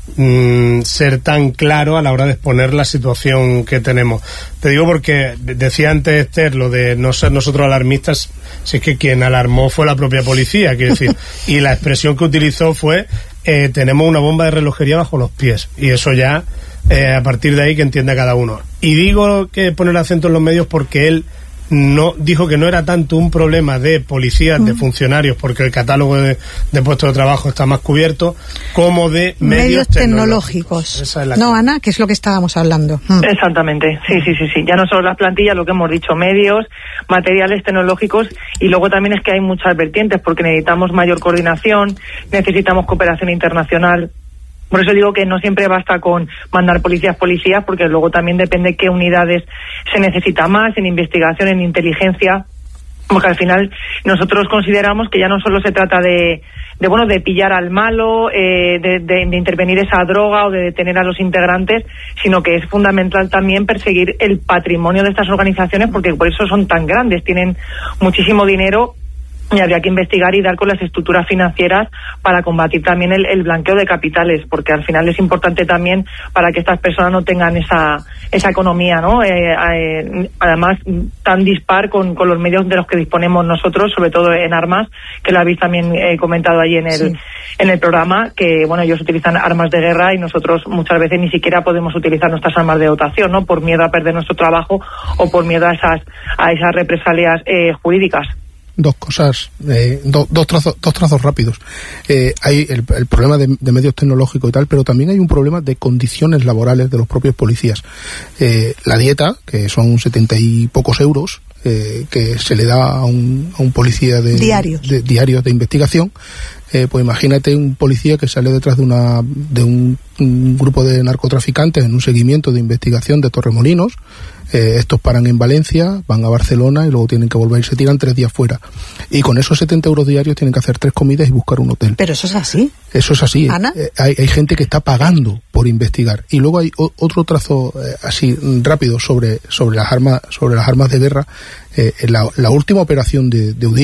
mmm, ser tan claro a la hora de exponer la situación que tenemos. Te digo porque decía antes Esther lo de no ser nosotros alarmistas, si es que quien alarmó fue la propia policía, quiero decir, y la expresión que utilizó fue eh, tenemos una bomba de relojería bajo los pies, y eso ya eh, a partir de ahí que entienda cada uno. Y digo que poner acento en los medios porque él no dijo que no era tanto un problema de policías, mm. de funcionarios, porque el catálogo de, de puestos de trabajo está más cubierto, como de medios, medios tecnológicos. tecnológicos. Es no, Ana, que es lo que estábamos hablando. Mm. Exactamente, sí, sí, sí, sí. Ya no solo las plantillas, lo que hemos dicho, medios, materiales tecnológicos, y luego también es que hay muchas vertientes, porque necesitamos mayor coordinación, necesitamos cooperación internacional. Por eso digo que no siempre basta con mandar policías, policías, porque luego también depende qué unidades se necesita más, en investigación, en inteligencia, porque al final nosotros consideramos que ya no solo se trata de, de bueno, de pillar al malo, eh, de, de, de intervenir esa droga o de detener a los integrantes, sino que es fundamental también perseguir el patrimonio de estas organizaciones, porque por eso son tan grandes, tienen muchísimo dinero. Y habría que investigar y dar con las estructuras financieras para combatir también el, el blanqueo de capitales, porque al final es importante también para que estas personas no tengan esa esa economía, ¿no? Eh, eh, además, tan dispar con, con los medios de los que disponemos nosotros, sobre todo en armas, que lo habéis también eh, comentado allí en el sí. en el programa, que bueno, ellos utilizan armas de guerra y nosotros muchas veces ni siquiera podemos utilizar nuestras armas de dotación, ¿no? Por miedo a perder nuestro trabajo o por miedo a esas a esas represalias eh, jurídicas. Dos cosas, eh, do, dos, trazos, dos trazos rápidos. Eh, hay el, el problema de, de medios tecnológicos y tal, pero también hay un problema de condiciones laborales de los propios policías. Eh, la dieta, que son setenta y pocos euros, eh, que se le da a un, a un policía de diarios de, diarios de investigación, eh, pues imagínate un policía que sale detrás de una de un, un grupo de narcotraficantes en un seguimiento de investigación de Torremolinos. Eh, estos paran en Valencia, van a Barcelona y luego tienen que volver y se tiran tres días fuera. Y con esos setenta euros diarios tienen que hacer tres comidas y buscar un hotel. Pero eso es así. Eso es así. ¿Ana? Eh, hay, hay gente que está pagando por investigar. Y luego hay o, otro trazo eh, así rápido sobre sobre las armas sobre las armas de guerra. Eh, la, la última operación de, de Udico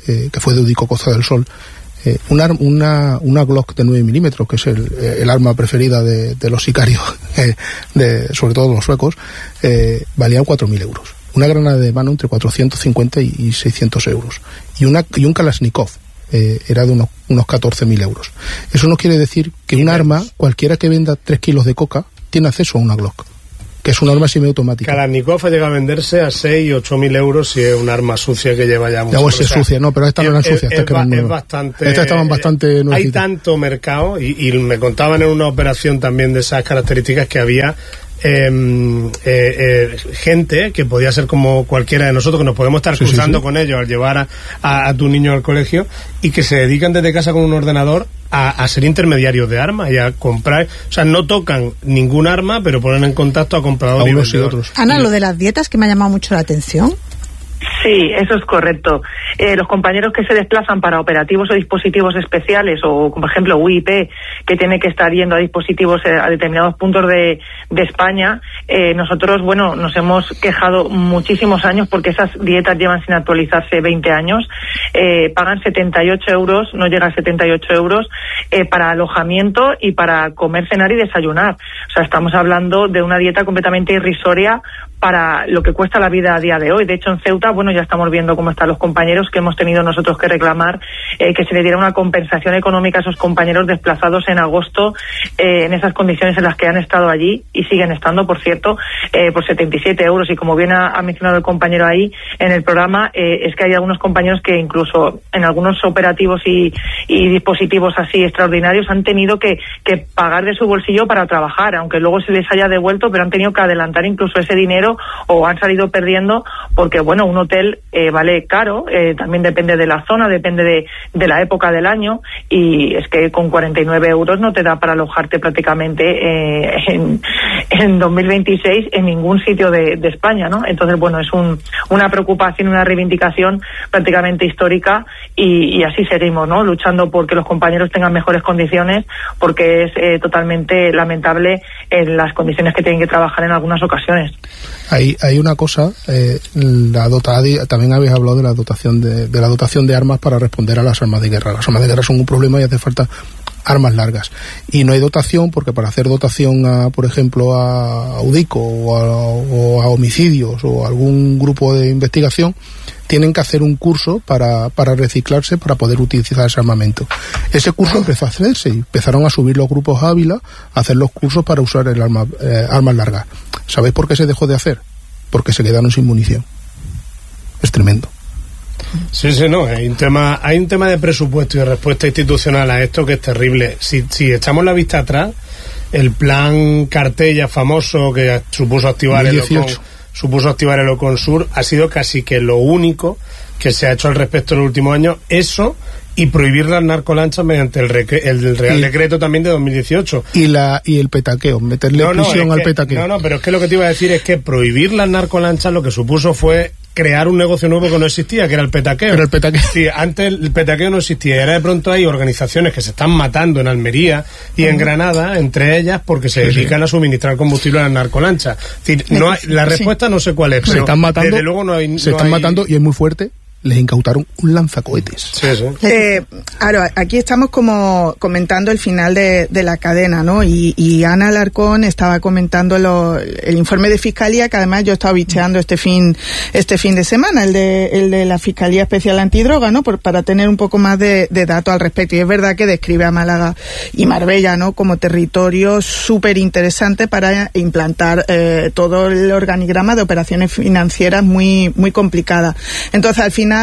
eh, que fue de Udico Costa del Sol, eh, una, una, una Glock de nueve milímetros, que es el, el arma preferida de, de los sicarios, eh, de, sobre todo los suecos, eh, valían cuatro mil euros. Una granada de mano entre cuatrocientos cincuenta y seiscientos euros. Y, una, y un Kalashnikov eh, era de unos, unos catorce mil euros. Eso no quiere decir que un arma, cualquiera que venda tres kilos de coca, tiene acceso a una Glock, que es un arma semiautomática. Kalashnikov llega a venderse a seis y ocho mil euros si es un arma sucia que lleva ya mucho. Ya, pues es sucia, no, pero esta no era sucia. Es, esta es, es, es bastante... Estas estaban bastante nuevecitas. Hay tanto mercado, y, y me contaban en una operación también de esas características que había... Eh, eh, eh, gente que podía ser como cualquiera de nosotros, que nos podemos estar sí, cruzando sí, sí. con ellos al llevar a, a, a tu niño al colegio, y que se dedican desde casa con un ordenador a, a ser intermediarios de armas y a comprar, o sea, no tocan ningún arma, pero ponen en contacto a compradores y vendedores. Otros. Ana, lo de las dietas que me ha llamado mucho la atención. Sí, eso es correcto. Eh, los compañeros que se desplazan para operativos o dispositivos especiales, o por ejemplo U I P, que tiene que estar yendo a dispositivos eh, a determinados puntos de, de España, eh, nosotros, bueno, nos hemos quejado muchísimos años porque esas dietas llevan sin actualizarse veinte años, eh, pagan setenta y ocho euros, no llega a setenta y ocho euros, eh, para alojamiento y para comer, cenar y desayunar. O sea, estamos hablando de una dieta completamente irrisoria para lo que cuesta la vida a día de hoy. De hecho, en Ceuta, bueno, ya estamos viendo cómo están los compañeros, que hemos tenido nosotros que reclamar eh, que se le diera una compensación económica a esos compañeros desplazados en agosto eh, en esas condiciones en las que han estado allí y siguen estando, por cierto, eh, por setenta y siete euros. Y como bien ha, ha mencionado el compañero ahí en el programa, eh, es que hay algunos compañeros que incluso en algunos operativos y, y dispositivos así extraordinarios han tenido que, que pagar de su bolsillo para trabajar, aunque luego se les haya devuelto, pero han tenido que adelantar incluso ese dinero o han salido perdiendo porque, bueno, un hotel eh, vale caro, eh, también depende de la zona, depende de, de la época del año, y es que con cuarenta y nueve euros no te da para alojarte prácticamente eh, en, en dos mil veintiséis en ningún sitio de, de España, ¿no? Entonces, bueno, es un, una preocupación, una reivindicación prácticamente histórica, y, y así seguimos, ¿no? Luchando porque los compañeros tengan mejores condiciones, porque es eh, totalmente lamentable en las condiciones que tienen que trabajar en algunas ocasiones. Hay, hay una cosa, eh, la dota, también habéis hablado de la dotación de, de la dotación de armas para responder a las armas de guerra. Las armas de guerra son un problema y hace falta armas largas. Y no hay dotación porque para hacer dotación a, por ejemplo, a Udico o a, o a homicidios o a algún grupo de investigación, tienen que hacer un curso para, para reciclarse, para poder utilizar ese armamento. Ese curso empezó a hacerse y empezaron a subir los grupos Ávila a hacer los cursos para usar el arma, eh, armas largas. ¿Sabéis por qué se dejó de hacer? Porque se quedaron sin munición. Es tremendo. Sí, sí, no, hay un tema, hay un tema de presupuesto y de respuesta institucional a esto que es terrible. Si, si echamos la vista atrás, el plan Cartella famoso que supuso activar el Ocon, supuso activar el Oconsur, ha sido casi que lo único que se ha hecho al respecto en los últimos años. Eso y prohibir las narcolanchas mediante el, recre- el Real y, Decreto también de dos mil dieciocho. Y la y el petaqueo, meterle no, no, prisión al que, petaqueo. No, no, pero es que lo que te iba a decir es que prohibir las narcolanchas lo que supuso fue crear un negocio nuevo que no existía, que era el petaqueo. Pero el petaqueo. Sí, antes el petaqueo no existía. Ahora de pronto hay organizaciones que se están matando en Almería y uh-huh. en Granada, entre ellas porque se sí, dedican sí. a suministrar combustible a las narcolanchas. Es decir, no hay, la respuesta sí. no sé cuál es. Se pero están matando. Desde luego no hay, se no están hay... matando y es muy fuerte. Les incautaron un lanzacohetes. Sí, sí. Eh, claro, aquí estamos como comentando el final de, de la cadena, ¿no? Y, y Ana Alarcón estaba comentando lo, el informe de Fiscalía, que además yo he estado bicheando este fin este fin de semana, el de el de la Fiscalía Especial Antidroga, ¿no? Por, para tener un poco más de, de datos al respecto. Y es verdad que describe a Málaga y Marbella, ¿no? Como territorio súper interesante para implantar eh, todo el organigrama de operaciones financieras muy, muy complicadas. Entonces, al final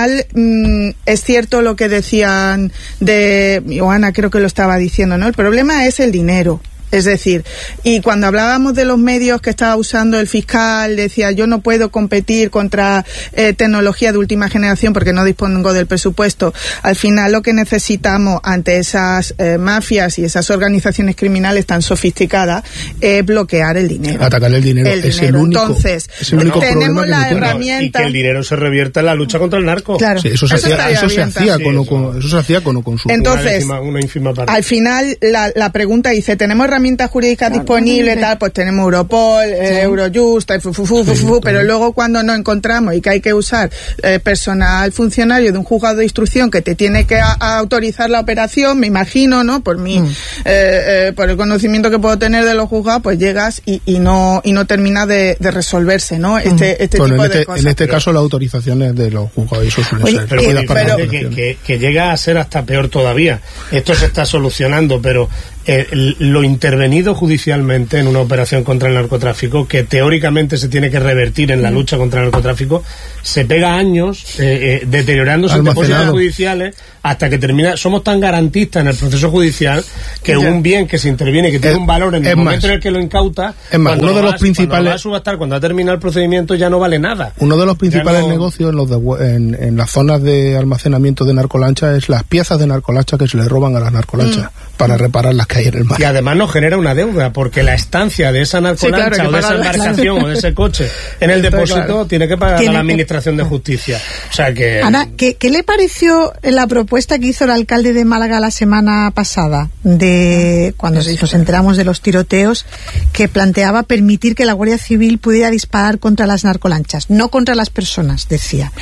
es cierto lo que decían de Joana, creo que lo estaba diciendo, ¿no? El problema es el dinero. Es decir, y cuando hablábamos de los medios que estaba usando el fiscal, decía yo no puedo competir contra eh, tecnología de última generación porque no dispongo del presupuesto. Al final lo que necesitamos ante esas eh, mafias y esas organizaciones criminales tan sofisticadas es bloquear el dinero. Atacar el dinero. El es dinero. El único, Entonces, es el único tenemos la que herramienta. Y que el dinero se revierta en la lucha contra el narco. Claro. Sí, eso se eso hacía, eso se hacía sí, con, eso. con, eso se hacía con, con su Entonces, una ínfima, una ínfima parte. Al final la, la pregunta dice, ¿tenemos herramientas herramientas jurídicas claro, disponibles, tal, pues tenemos Europol, sí. eh, Eurojust, fu, fu, fu, fu, fu, sí, pero claro. luego cuando nos encontramos y que hay que usar eh, personal funcionario de un juzgado de instrucción que te tiene que a, a autorizar la operación, me imagino, ¿no? Por mi, mm. eh, eh, por el conocimiento que puedo tener de los juzgados, pues llegas y, y no y no termina de, de resolverse, ¿no? Este, mm. este bueno, tipo en este, de cosas. En este caso, las autorizaciones de los juzgados, eso suele Oye, ser. Pero, eh, pero que, que, que llega a ser hasta peor todavía. Esto se está solucionando, pero eh, lo intervenido judicialmente en una operación contra el narcotráfico, que teóricamente se tiene que revertir en la lucha contra el narcotráfico, se pega años eh, eh, deteriorándose en depósitos judiciales hasta que termina. Somos tan garantistas en el proceso judicial que ya. un bien que se interviene, que tiene es, un valor en el momento más. en el que lo incauta, es más, uno de los vas, principales cuando va a subastar, cuando ha terminado el procedimiento, ya no vale nada. Uno de los principales no... negocios en, los de, en, en las zonas de almacenamiento de narcolanchas es las piezas de narcolanchas que se le roban a las narcolanchas mm. para reparar las que hay en el mar. Y además nos genera una deuda, porque la estancia de esa narcolancha sí, claro, o de esa embarcación claro. o de ese coche en el depósito claro. tiene que pagar a la Administración que... de Justicia. O sea que... Ana, ¿qué, ¿qué le pareció la propuesta que hizo el alcalde de Málaga la semana pasada, de cuando nos enteramos de los tiroteos, que planteaba permitir que la Guardia Civil pudiera disparar contra las narcolanchas, no contra las personas, decía?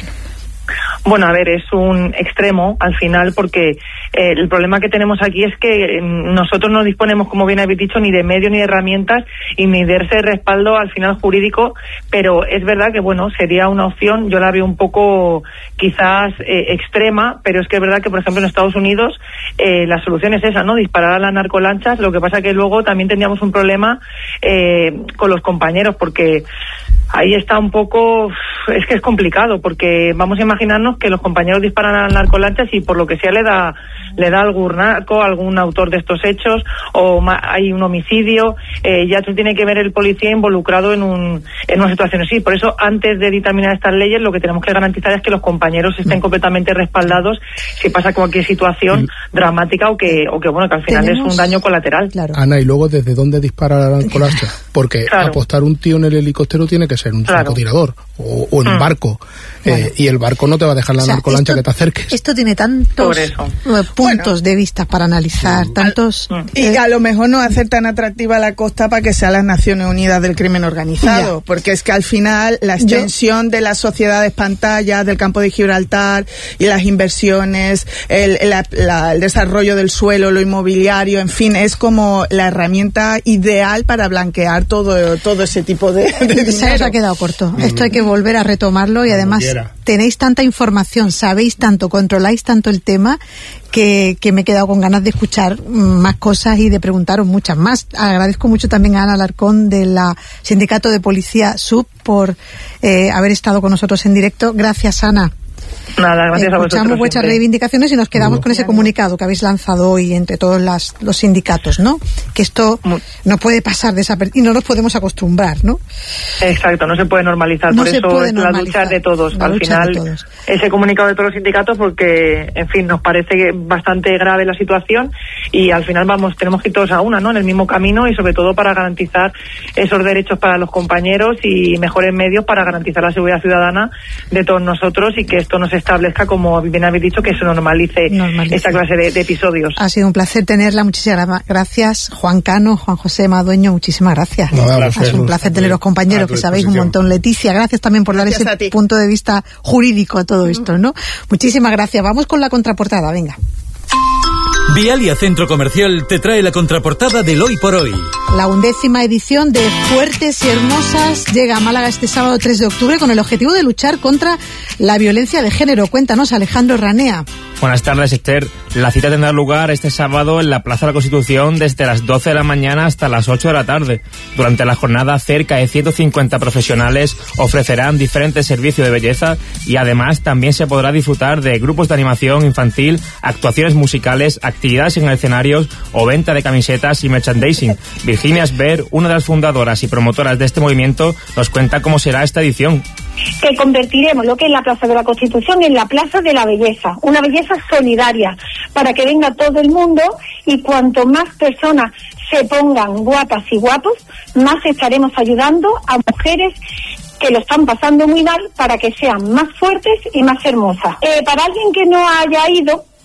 Bueno, a ver, es un extremo al final, porque eh, el problema que tenemos aquí es que eh, nosotros no disponemos, como bien habéis dicho, ni de medios ni de herramientas y ni de ese respaldo al final jurídico, pero es verdad que, bueno, sería una opción. Yo la veo un poco quizás eh, extrema, pero es que es verdad que, por ejemplo, en Estados Unidos eh, la solución es esa, ¿no? Disparar a las narcolanchas. Lo que pasa que luego también tendríamos un problema eh, con los compañeros, porque ahí está un poco, es que es complicado, porque vamos a imaginarnos que los compañeros disparan a las narcolanchas y por lo que sea le da le da algún narco, algún autor de estos hechos, o ma- hay un homicidio, eh, ya se tiene que ver el policía involucrado en un en una situación así. Por eso, antes de dictaminar estas leyes, lo que tenemos que garantizar es que los compañeros estén completamente respaldados si pasa cualquier situación mm. dramática o que o que bueno que al final ¿Tenemos? es un daño colateral. Claro. Ana, ¿y luego desde dónde dispara la narcolancha? Porque claro. apostar un tío en el helicóptero tiene que ser un claro. francotirador o, o en mm. un barco, claro. eh, y el barco no te va a dejar la o sea, narcolancha esto, que te acerques. Esto tiene tantos puntos bueno, de vista para analizar, sí. tantos... Al, y a lo mejor no hacer tan atractiva la costa para que sea las Naciones Unidas del crimen organizado, ya. porque es que al final la extensión Yo, de las sociedades pantallas, del campo de Gibraltar y las inversiones, el, la, la, el desarrollo del suelo, lo inmobiliario, en fin, es como la herramienta ideal para blanquear todo, todo ese tipo de, de dinero. Se os ha quedado corto. Mm. Esto hay que volver a retomarlo y además tenéis tanta información, sabéis tanto, controláis tanto el tema que, que me he quedado con ganas de escuchar más cosas y de preguntaros muchas más. Agradezco mucho también a Ana Alarcón del Sindicato de Policía S U B por eh, haber estado con nosotros en directo. Gracias, Ana. Nada, gracias a vosotros. Escuchamos vuestras reivindicaciones y nos quedamos Muy con ese comunicado que habéis lanzado hoy entre todos las, los sindicatos, ¿no? Que esto Muy. no puede pasar desapercibido y no nos podemos acostumbrar, ¿no? Exacto, no se puede normalizar. No por eso puede es normalizar. la lucha de todos. La Al final, de todos. Ese comunicado de todos los sindicatos, porque, en fin, nos parece bastante grave la situación y al final vamos, tenemos que ir todos a una, ¿no? En el mismo camino y sobre todo para garantizar esos derechos para los compañeros y mejores medios para garantizar la seguridad ciudadana de todos nosotros y que esto no se establezca, como bien habéis dicho, que se normalice, normalice. esta clase de, de episodios. Ha sido un placer tenerla, muchísimas gracias. Juan Cano, Juan José Madueño, muchísimas gracias. No, ha sido un placer teneros, compañeros, que sabéis un montón. Leticia, gracias también por gracias dar ese punto de vista jurídico a todo esto, ¿no? Muchísimas gracias. Vamos con la contraportada, venga. Vialia Centro Comercial te trae la contraportada del Hoy por Hoy. La undécima edición de Fuertes y Hermosas llega a Málaga este sábado tres de octubre con el objetivo de luchar contra la violencia de género. Cuéntanos, Alejandro Ranea. Buenas tardes, Esther. La cita tendrá lugar este sábado en la Plaza de la Constitución desde las doce de la mañana hasta las ocho de la tarde. Durante la jornada, cerca de ciento cincuenta profesionales ofrecerán diferentes servicios de belleza y además también se podrá disfrutar de grupos de animación infantil, actuaciones musicales, actividades en escenarios o venta de camisetas y merchandising. Virginia Esber, una de las fundadoras y promotoras de este movimiento, nos cuenta cómo será esta edición. Que convertiremos lo que es la Plaza de la Constitución en la Plaza de la Belleza, una belleza solidaria, para que venga todo el mundo y cuanto más personas se pongan guapas y guapos, más estaremos ayudando a mujeres que lo están pasando muy mal para que sean más fuertes y más hermosas. Eh, para alguien que no haya ido,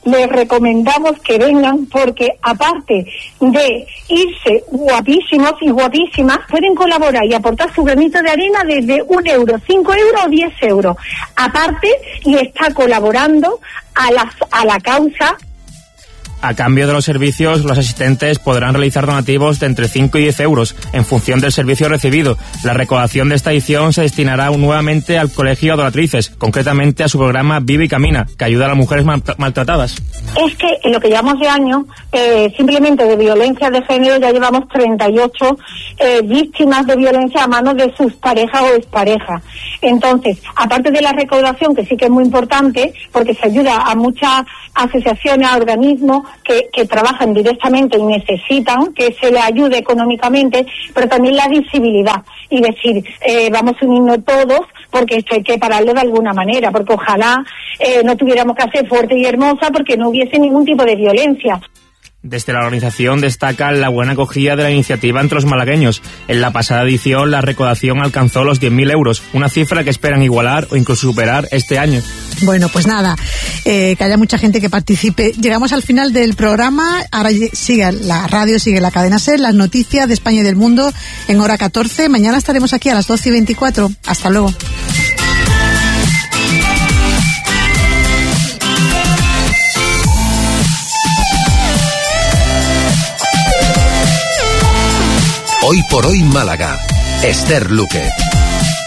les recomendamos que vengan porque aparte de irse guapísimos y guapísimas, pueden colaborar y aportar su granito de arena desde un euro, cinco euros o diez euros. Aparte, y está colaborando a la, a la causa. A cambio de los servicios, los asistentes podrán realizar donativos de entre cinco y diez euros en función del servicio recibido. La recaudación de esta edición se destinará nuevamente al Colegio Adoratrices, concretamente a su programa Vive y Camina, que ayuda a las mujeres mal maltratadas. Es que en lo que llevamos de año, eh, simplemente de violencia de género, ya llevamos treinta y ocho eh, víctimas de violencia a manos de sus parejas o exparejas. Entonces, aparte de la recaudación, que sí que es muy importante, porque se ayuda a muchas asociaciones, a organismos que, que trabajan directamente y necesitan que se les ayude económicamente, pero también la visibilidad y decir, eh, vamos a unirnos todos porque esto hay que pararlo de alguna manera, porque ojalá eh, no tuviéramos que hacer fuerte y hermosa porque no hubiese ningún tipo de violencia. Desde la organización destacan la buena acogida de la iniciativa entre los malagueños. En la pasada edición la recaudación alcanzó los diez mil euros, una cifra que esperan igualar o incluso superar este año. Bueno, pues nada, eh, que haya mucha gente que participe. Llegamos al final del programa, ahora sigue la radio, sigue la cadena SER, las noticias de España y del mundo en hora catorce. Mañana estaremos aquí a las doce y veinticuatro. Hasta luego. Hoy por hoy Málaga. Esther Luque.